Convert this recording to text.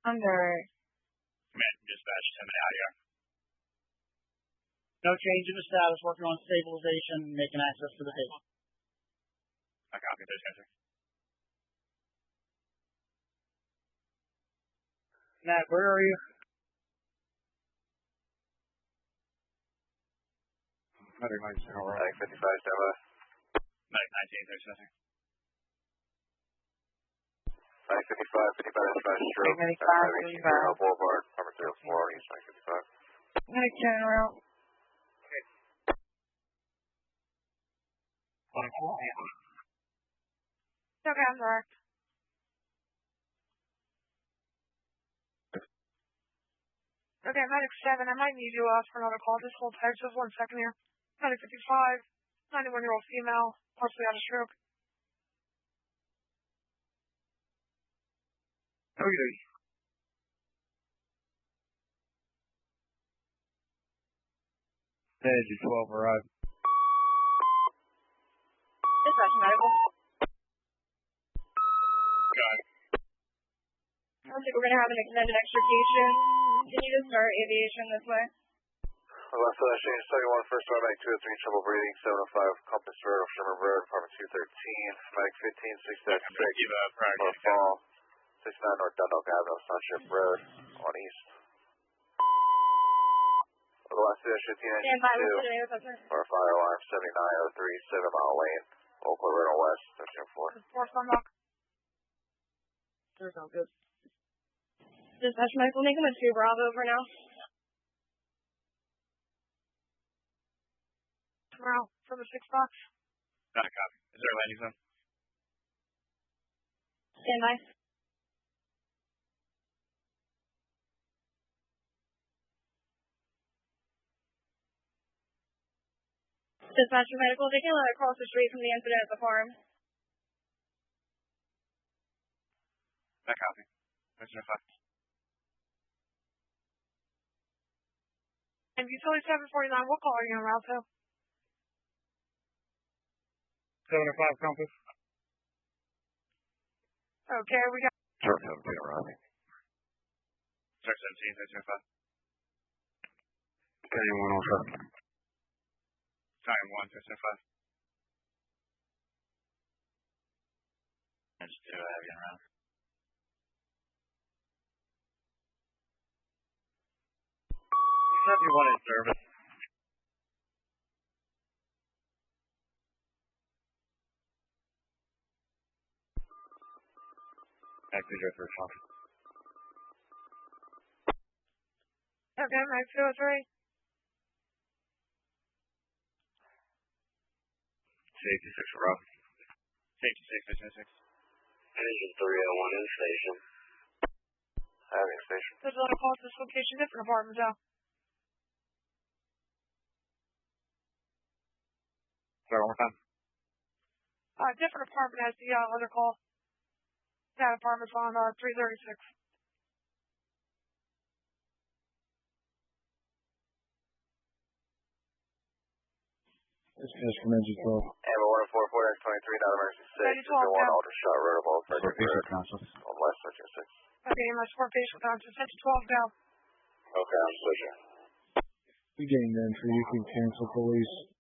Under. Command dispatch, 10 minute out here. No change in the status, working on stabilization, making access to the table. I copy this, guys. Matt, where are you? Medic 19, all right. Medic 55, stand by. Medic 19, there's nothing. Medic 55, 55 dispatch, stroke. Medic 55. Boulevard, number 304, East Medic 55. Medic General. Okay, I'm direct. Okay, Medic 7, I might need you for another call. Just hold tight, just 1 second here. Medic 55, 91-year-old female, partially out of stroke. Okay. Edge 12 arrived. Dispatch medical. Got it. I don't think we're going to have an extended extrication. Can you just start aviation this way? Left exchange 71, first floor, Medic 203, trouble breathing, 705, Compass Road, Sherman Road, apartment 213, Medic 15, 6 North Fall, 69 North Dundalk Avenue, Sunship Road, on East. Last dash 1592, or fire alarm 7903, 7 Mile Lane, Oakland Road on West, 1304. 4 Sunlock. There's no good. Dispatch medical, make him a 2 Bravo for now. Tomorrow for the 6 box. Not a copy. Is there a landing zone? Stand by. Dispatch medical, taking a letter across the street from the incident at the farm. Not a copy. Mr. 5. And utility 749, what call are you on route to? 705 Compass. Okay, we got. Sure, 17 arriving. Sir 17, there's 5. Okay, 107. Time 1, there's 5. There's 2 heavy around. Everyone in service. Active your first off. Okay, Mike 203. Safety 6 rough. Safety 6, there's 6. Engine 301 in station. Having station. There's a lot of calls to this location, different apartments out. Sorry, one more time. Different apartment has the other call. That apartment's on 336. This is from Engine 12. Amber 144, X 23, not emergency 6. 1 Aldershot Road, Ball, on West 1306. Okay, my support patient conscious, 12 down. Okay, I'm switching. We gained entry, you can cancel police.